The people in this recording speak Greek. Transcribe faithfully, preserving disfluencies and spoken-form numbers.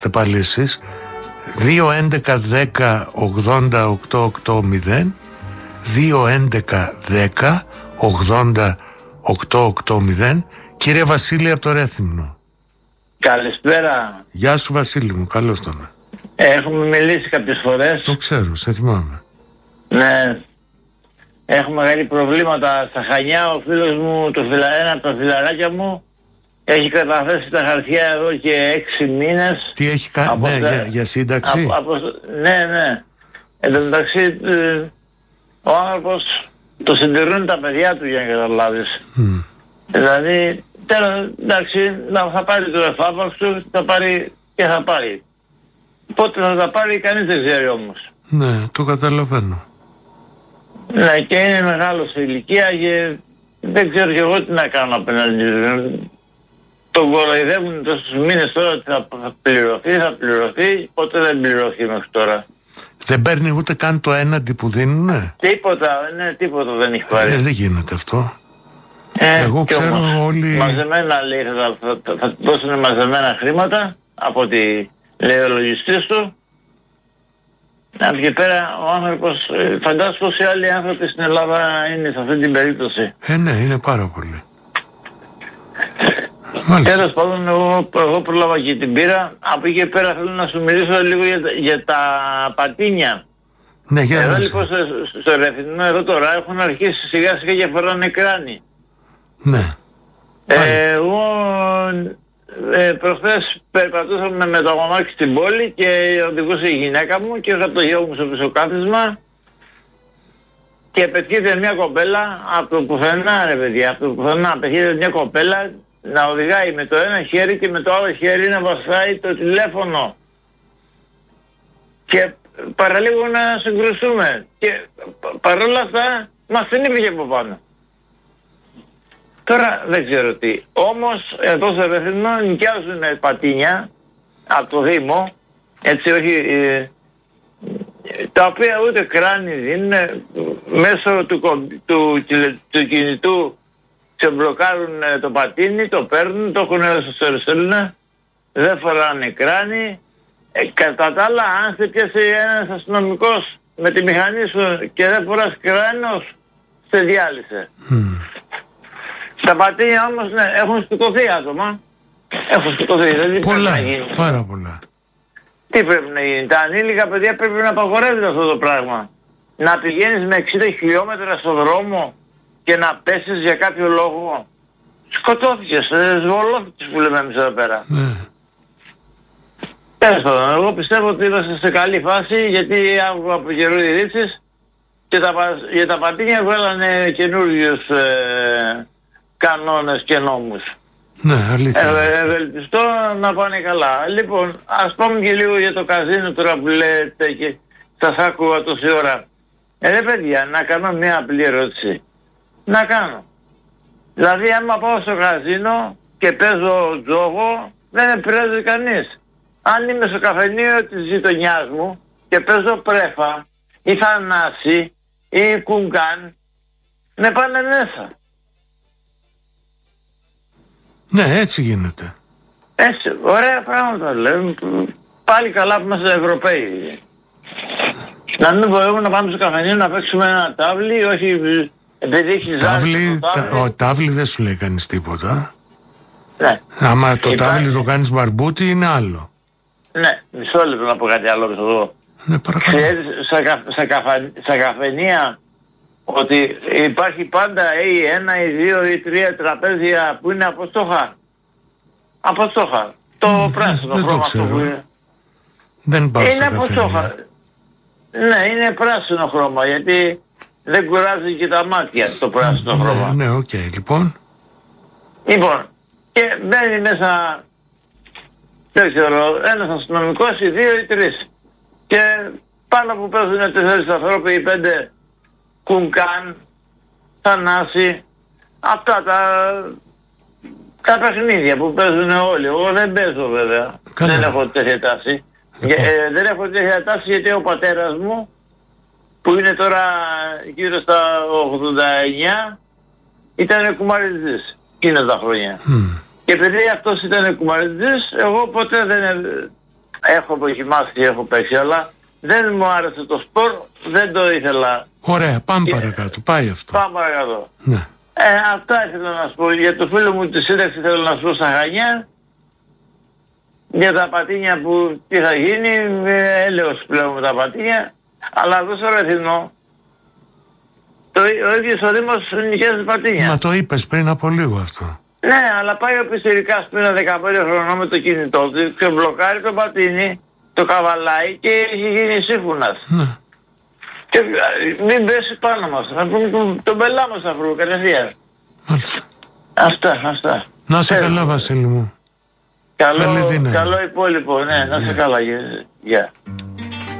πάλι εσείς. Δύο έντεκα δέκα ογδόντα οκτώ ογδόντα δύο έντεκα δέκα ογδόντα οκτώ ογδόντα. Κύριε Βασίλη από το Ρέθυμνο. Καλησπέρα. Γεια σου Βασίλη μου, καλώς τον. Έχουμε μιλήσει κάποιες φορές. Το ξέρω, σε θυμάμαι. Ναι. Έχουμε μεγάλη προβλήματα στα Χανιά. Ο φίλος μου, το φιλα... ένα από τα φιλαράκια μου, έχει καταθέσει τα χαρτιά εδώ και έξι μήνες. Τι έχει κάνει, ναι, τα... για, για σύνταξη. Από, από... Ναι, ναι. Εν τω μεταξύ, ο άνθρωπος το συντηρούν τα παιδιά του, για να καταλάβεις. Mm. Δηλαδή, τέλος, εντάξει, θα πάρει το εφάπαξ του, θα πάρει και θα πάρει. Πότε θα τα πάρει, κανείς δεν ξέρει όμως. Ναι, το καταλαβαίνω. Ναι, και είναι μεγάλο σε ηλικία και δεν ξέρω και εγώ τι να κάνω απέναντι. Τον κοροϊδεύουν τόσους μήνες τώρα ότι θα πληρωθεί, θα πληρωθεί, ποτέ δεν πληρωθεί μέχρι τώρα. Δεν παίρνει ούτε καν το έναντι που δίνουνε. Τίποτα, ναι, τίποτα δεν έχει πάρει. Ε, δεν γίνεται αυτό. Ε, εγώ ξέρω όμως, όλοι... Μαζεμένα λέει, θα, θα, θα, θα δώσουν μαζεμένα χρήματα από ό,τι λέει ο λογιστής του. Από εκεί πέρα ο άνθρωπος, φαντάζομαι πόσοι άλλοι άνθρωποι στην Ελλάδα είναι σε αυτή την περίπτωση. Ε, ναι, είναι πάρα πολύ. Τέλος πάντων, εγώ, εγώ προλάβα και την πήρα. Από εκεί πέρα θέλω να σου μιλήσω λίγο για, για τα πατίνια. Ναι, για εδώ λοιπόν στο, στο Ρεθυμνό εδώ τώρα έχουν αρχίσει σιγά σιγά και φοράνε κράνη. Ναι. Ε, εγώ ε, προχθές περπατούσαμε με το αγωμάκι στην πόλη και οδηγούσε η γυναίκα μου και είχα το γιο μου στο πισωκάθισμα και πετυχείται μια κοπέλα από το πουθενά, ρε παιδιά, από το πουθενά πετυχείται μια κοπέλα να οδηγάει με το ένα χέρι και με το άλλο χέρι να βαστάει το τηλέφωνο και παραλίγο να συγκρουσούμε και παρόλα αυτά μας την είπε από πάνω. Τώρα δεν ξέρω τι. Όμως εδώ στο Ρεθυμνό νοικιάζουν πατίνια από το Δήμο, έτσι όχι, ε, τα οποία ούτε κράνη δίνουν, μέσω του, του, του, του κινητού ξεμπλοκάρουν το πατίνι, το παίρνουν, το έχουν στο στέλνουν, δεν φοράνε κράνη. Ε, κατά τα άλλα, αν σε πιάσει ένας αστυνομικός με τη μηχανή σου και δεν φοράς κράνος, σε διάλυσε. Mm. Τα πατίνια όμως, ναι, έχουν στικωθεί άτομα. Έχουν στικωθεί, δηλαδή πολλά, πάρα πολλά. Τι πρέπει να γίνει, τα ανήλικα παιδιά πρέπει να απαγορεύεται αυτό το πράγμα. Να πηγαίνεις με εξήντα χιλιόμετρα στον δρόμο και να πέσεις για κάποιο λόγο. Σκοτώθηκες, σβολώθηκες που λέμε εμείς εδώ πέρα. Ναι. Τέλος πάντων, εγώ πιστεύω ότι είμαστε σε καλή φάση γιατί άκουγα από καιρού ειδήσεις και τα, για τα πατίνια βγάλανε καινούριους ε, κανόνες και νόμους. Ναι, αλήθεια. Ε, ευελπιστώ να πάνε καλά. Λοιπόν, ας πούμε και λίγο για το καζίνο τώρα που λέτε και σας άκουγα τόση ώρα. Ε, ρε παιδιά, να κάνω μια απλή ερώτηση. Να κάνω. Δηλαδή, άμα πάω στο καζίνο και παίζω τζόγο, δεν επηρεάζει κανείς. Αν είμαι στο καφενείο της γειτονιάς μου και παίζω πρέφα ή θανάση ή κουγκάν, με πάνε μέσα. Ναι, έτσι γίνεται. Έτσι, ωραία πράγματα λέμε. Πάλι καλά που είμαστε Ευρωπαίοι. Να μην μπορούμε να πάμε στο καφενείο να παίξουμε ένα τάβλι, όχι επειδή έχει τάβλι. Ο τάβλι δεν σου λέει κανείς τίποτα. Ναι. Άμα το Υπάρχει... τάβλι το κάνεις μπαρμπούτι είναι άλλο. Ναι, μισό λεπτό να πω κάτι άλλο εδώ. Ναι, παρακαλώ. Ξέρεις, στα, κα, στα, καφα, στα καφενεία ότι υπάρχει πάντα ή ένα ή δύο ή τρία τραπέζια που είναι αποστόχα. Αποστόχα. Το mm, πράσινο δεν χρώμα το ξέρω. που είναι. Δεν πάω είναι στα αποστόχα. Ναι, είναι πράσινο χρώμα γιατί δεν κουράζει και τα μάτια το πράσινο ναι, χρώμα. Ναι, οκ, okay, λοιπόν. Λοιπόν, και μπαίνει μέσα, δεν ξέρω, ένας αστυνομικός ή δύο ή τρεις. Και πάνω που παίζουν τέσσερις ανθρώποι ή πέντε κουνκάν, θανάση, αυτά τα, τα παιχνίδια που παίζουν όλοι. Εγώ δεν παίζω βέβαια, Καλά. δεν έχω τέτοια τάση. Ε, δεν έχω τέτοια τάση γιατί ο πατέρας μου, που είναι τώρα γύρω στα ογδόντα εννιά, ήταν κουμαριτζής εκείνα τα χρόνια. Mm. Και επειδή αυτός ήταν κουμαριτζής, εγώ ποτέ δεν, έχω δοκιμάσει, έχω παίξει, αλλά δεν μου άρεσε το σπορ, δεν το ήθελα. Ωραία, πάμε και... παρακάτω, πάει αυτό. Πάμε παρακάτω. Ναι. Ε, αυτά ήθελα να σου πω. Για το φίλο μου τη σύνταξη θέλω να σου πω στα Χανιά. Για τα πατίνια που τι θα γίνει, έλεος πλέον με τα πατίνια. Αλλά εδώ στο Ρεθινό, το, ο ίδιος ο Δήμος νοικιάζει πατίνια. Μα το είπες πριν από λίγο αυτό. Ναι, αλλά πάει ο πιστηρικάς πριν δεκαπέντε χρονών με το κινητό του και μπλοκάρει το πατίνι, το καβαλάει και έχει γίνει σύμφωνας. Ναι. Και μην πέσει πάνω μας, να πούμε τον, τον πελά μας θα βρούμε κατευθείαν. Μάλιστα. Αυτά, αυτά. Να σε καλά, Βασίλη μου. Καλό, καλό υπόλοιπο, ναι, να σε καλά. Γεια. Yeah.